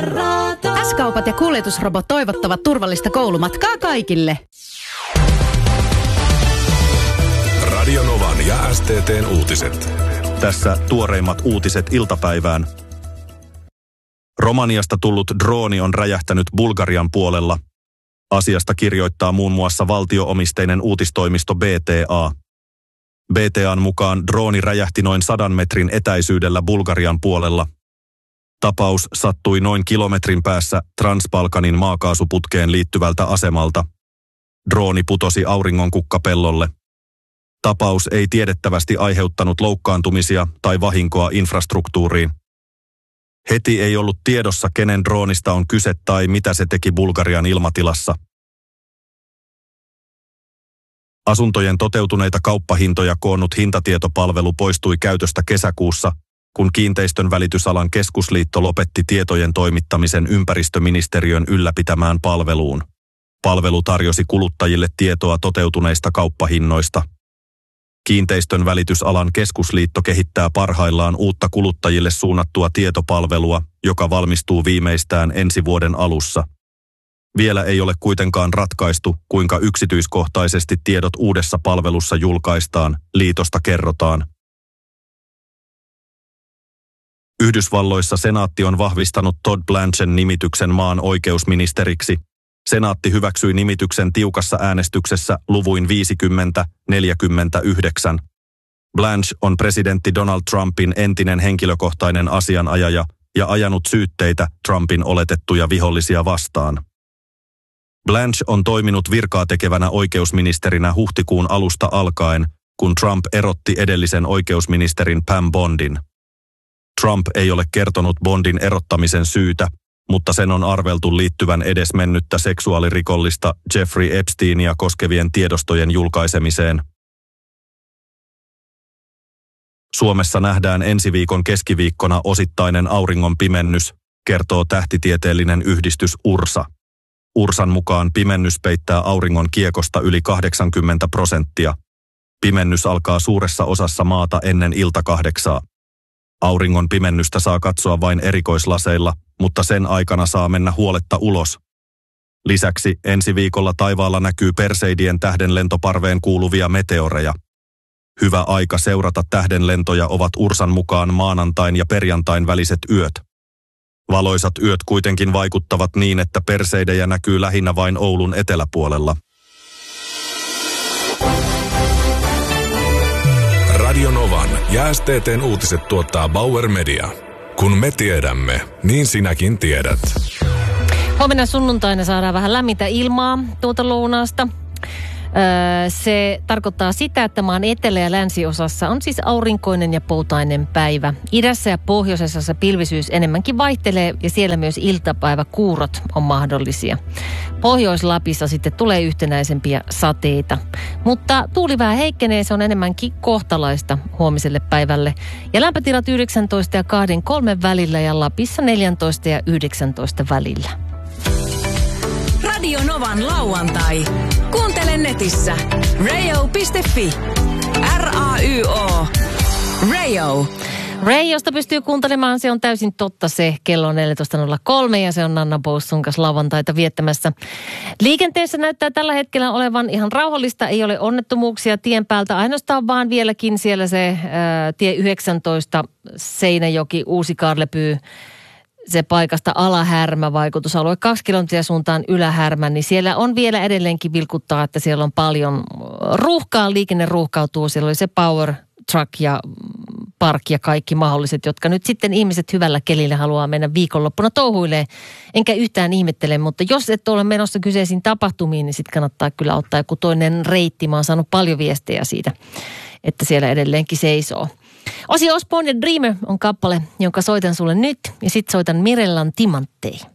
S-kaupat ja kuljetusrobot toivottavat turvallista koulumatkaa kaikille. Radio Novan ja STT:n uutiset. Tässä tuoreimmat uutiset iltapäivään. Romaniasta tullut drooni on räjähtänyt Bulgarian puolella. Asiasta kirjoittaa muun muassa valtio-omisteinen uutistoimisto BTA. BTAn mukaan drooni räjähti noin 100 metrin etäisyydellä Bulgarian puolella. Tapaus sattui noin kilometrin päässä Transbalkanin maakaasuputkeen liittyvältä asemalta. Drooni putosi auringonkukkapellolle. Tapaus ei tiedettävästi aiheuttanut loukkaantumisia tai vahinkoa infrastruktuuriin. Heti ei ollut tiedossa, kenen droonista on kyse tai mitä se teki Bulgarian ilmatilassa. Asuntojen toteutuneita kauppahintoja koonnut hintatietopalvelu poistui käytöstä kesäkuussa, kun kiinteistön välitysalan keskusliitto lopetti tietojen toimittamisen ympäristöministeriön ylläpitämään palveluun. Palvelu tarjosi kuluttajille tietoa toteutuneista kauppahinnoista. Kiinteistön välitysalan keskusliitto kehittää parhaillaan uutta kuluttajille suunnattua tietopalvelua, joka valmistuu viimeistään ensi vuoden alussa. Vielä ei ole kuitenkaan ratkaistu, kuinka yksityiskohtaisesti tiedot uudessa palvelussa julkaistaan, liitosta kerrotaan. Yhdysvalloissa senaatti on vahvistanut Todd Blanchen nimityksen maan oikeusministeriksi. Senaatti hyväksyi nimityksen tiukassa äänestyksessä luvuin 50-49. Blanche on presidentti Donald Trumpin entinen henkilökohtainen asianajaja ja ajanut syytteitä Trumpin oletettuja vihollisia vastaan. Blanche on toiminut virkaa tekevänä oikeusministerinä huhtikuun alusta alkaen, kun Trump erotti edellisen oikeusministerin Pam Bondin. Trump ei ole kertonut Bondin erottamisen syytä, mutta sen on arveltu liittyvän edesmennyttä seksuaalirikollista Jeffrey Epsteinia koskevien tiedostojen julkaisemiseen. Suomessa nähdään ensi viikon keskiviikkona osittainen auringonpimennys, kertoo tähtitieteellinen yhdistys URSA. URSAn mukaan pimennys peittää auringon kiekosta yli 80%. Pimennys alkaa suuressa osassa maata ennen ilta 8. Auringon pimennystä saa katsoa vain erikoislaseilla, mutta sen aikana saa mennä huoletta ulos. Lisäksi ensi viikolla taivaalla näkyy Perseidien tähdenlentoparveen kuuluvia meteoreja. Hyvä aika seurata tähdenlentoja ovat URSAn mukaan maanantain ja perjantain väliset yöt. Valoisat yöt kuitenkin vaikuttavat niin, että perseidejä näkyy lähinnä vain Oulun eteläpuolella. Radio Novan ja STT:n uutiset tuottaa Bauer Media. Kun me tiedämme, niin sinäkin tiedät. Huomenna sunnuntaina saadaan vähän lämmintä ilmaa tuolta lounaasta. Se tarkoittaa sitä, että maan etelä- ja länsiosassa on siis aurinkoinen ja poutainen päivä. Idässä ja pohjoisessa pilvisyys enemmänkin vaihtelee ja siellä myös iltapäiväkuurot on mahdollisia. Pohjois-Lapissa sitten tulee yhtenäisempiä sateita. Mutta tuuli vähän heikkenee, se on enemmänkin kohtalaista huomiselle päivälle. Ja lämpötilat 19 ja 23 välillä ja Lapissa 14 ja 19 välillä. Radio Novan lauantai. Kuuntele netissä rayo.fi. RAYO. Rayo. Rayosta pystyy kuuntelemaan, se on täysin totta se. Kello on 14.03 ja se on Nanna Boussun kanssa lauantaita viettämässä. Liikenteessä näyttää tällä hetkellä olevan ihan rauhallista, ei ole onnettomuuksia tien päältä. Ainoastaan vaan vieläkin siellä se tie 19 Seinäjoki, Uusi-Karlepyy. Se paikasta Alahärmä vaikutusalue 2 kilometriä suuntaan Ylähärmä, niin siellä on vielä edelleenkin vilkuttaa, että siellä on paljon ruuhkaa, liikenne ruuhkautuu. Siellä oli se Power Truck ja Park ja kaikki mahdolliset, jotka nyt sitten ihmiset hyvällä kelillä haluaa mennä viikonloppuna touhuilee. Enkä yhtään ihmettele, mutta jos et ole menossa kyseisiin tapahtumiin, niin sitten kannattaa kyllä ottaa joku toinen reitti. Mä oon saanut paljon viestejä siitä, että siellä edelleenkin seisoo. Ozzy Osbourne ja Dreamer on kappale, jonka soitan sulle nyt ja sit soitan Mirellan Timanttei.